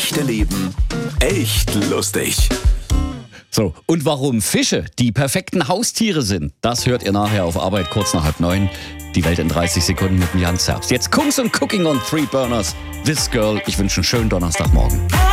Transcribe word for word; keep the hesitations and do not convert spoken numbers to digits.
Echte Leben, echt lustig. So, und warum Fische die perfekten Haustiere sind, das hört ihr nachher auf Arbeit kurz nach halb neun. Die Welt in dreißig Sekunden mit dem Jan Zerbst. Jetzt Kungs und Cooking on Three Burners. This Girl. Ich wünsche einen schönen Donnerstagmorgen.